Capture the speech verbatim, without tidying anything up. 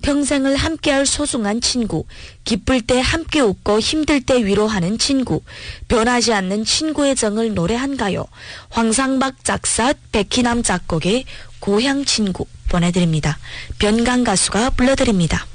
평생을 함께할 소중한 친구, 기쁠 때 함께 웃고 힘들 때 위로하는 친구, 변하지 않는 친구의 정을 노래한 가요. 황상박 작사, 백희남 작곡의 고향 친구 보내드립니다. 변강 가수가 불러드립니다.